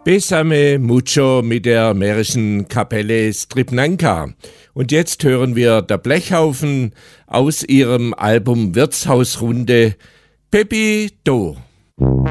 Besame mucho mit der mährischen Kapelle Stripnanka. Und jetzt hören wir der Blechhaufen aus ihrem Album Wirtshausrunde Pepito.